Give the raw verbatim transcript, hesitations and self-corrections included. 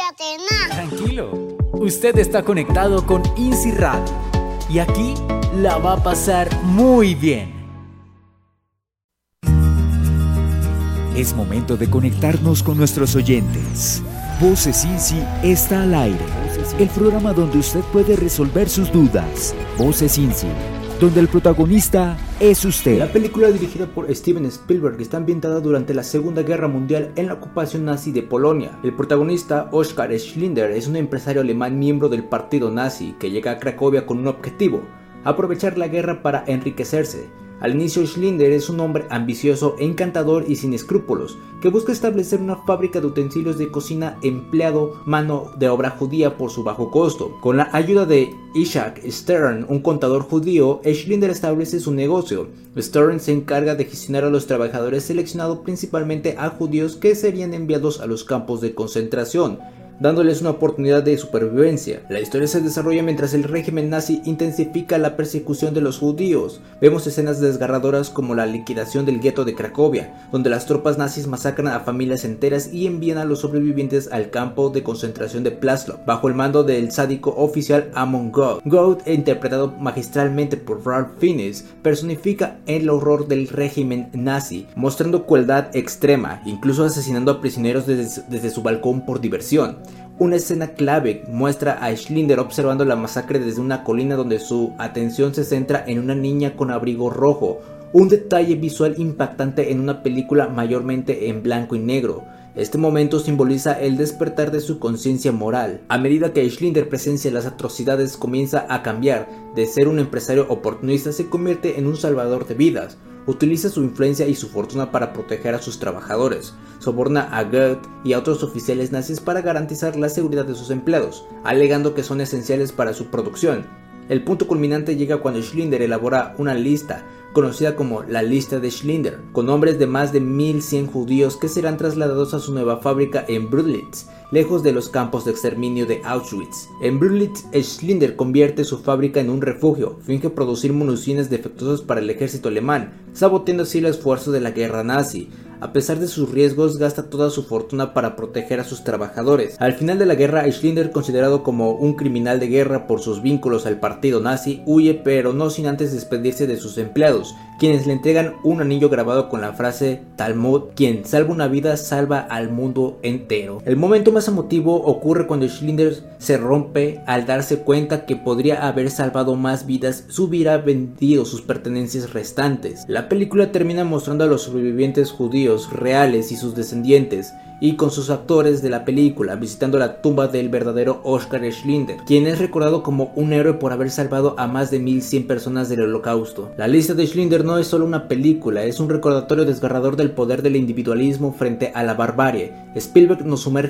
cállate, na. Tranquilo, usted está conectado con INSI Radio y aquí la va a pasar muy bien. Es momento de conectarnos con nuestros oyentes. Voces INSI está al aire, el programa donde usted puede resolver sus dudas. Voces INSI, donde el protagonista es usted. La película, dirigida por Steven Spielberg, está ambientada durante la Segunda Guerra Mundial en la ocupación nazi de Polonia. El protagonista, Oskar Schindler, es un empresario alemán miembro del partido nazi que llega a Cracovia con un objetivo: aprovechar la guerra para enriquecerse. Al inicio, Schindler es un hombre ambicioso, encantador y sin escrúpulos, que busca establecer una fábrica de utensilios de cocina empleando mano de obra judía por su bajo costo. Con la ayuda de Isaac Stern, un contador judío, Schindler establece su negocio. Stern se encarga de gestionar a los trabajadores, seleccionando principalmente a judíos que serían enviados a los campos de concentración, dándoles una oportunidad de supervivencia. La historia se desarrolla mientras el régimen nazi intensifica la persecución de los judíos. Vemos escenas desgarradoras como la liquidación del gueto de Cracovia, donde las tropas nazis masacran a familias enteras y envían a los sobrevivientes al campo de concentración de Plaszow, bajo el mando del sádico oficial Amon Goeth. Goeth, interpretado magistralmente por Ralph Fiennes, personifica el horror del régimen nazi, mostrando crueldad extrema, incluso asesinando a prisioneros desde, desde su balcón por diversión. Una escena clave muestra a Schindler observando la masacre desde una colina donde su atención se centra en una niña con abrigo rojo, un detalle visual impactante en una película mayormente en blanco y negro. Este momento simboliza el despertar de su conciencia moral. A medida que Schindler presencia las atrocidades, comienza a cambiar. De ser un empresario oportunista, se convierte en un salvador de vidas. Utiliza su influencia y su fortuna para proteger a sus trabajadores. Soborna a Goeth y a otros oficiales nazis para garantizar la seguridad de sus empleados, alegando que son esenciales para su producción. El punto culminante llega cuando Schindler elabora una lista, conocida como la lista de Schindler, con nombres de más de mil cien judíos que serán trasladados a su nueva fábrica en Brühlitz, lejos de los campos de exterminio de Auschwitz. En Brühlitz, Schindler convierte su fábrica en un refugio, finge producir municiones defectuosas para el ejército alemán, saboteando así el esfuerzo de la guerra nazi. A pesar de sus riesgos, gasta toda su fortuna para proteger a sus trabajadores. Al final de la guerra, Schindler, considerado como un criminal de guerra por sus vínculos al partido nazi, huye, pero no sin antes despedirse de sus empleados, quienes le entregan un anillo grabado con la frase Talmud: quien salva una vida salva al mundo entero. El momento más emotivo ocurre cuando Schindler se rompe al darse cuenta que podría haber salvado más vidas si hubiera vendido sus pertenencias restantes. La película termina mostrando a los sobrevivientes judíos reales y sus descendientes, y con sus actores de la película visitando la tumba del verdadero Oskar Schindler, quien es recordado como un héroe por haber salvado a más de mil cien personas del Holocausto. La lista de Schindler no es solo una película, es un recordatorio desgarrador del poder del individualismo frente a la barbarie. Spielberg nos sumerge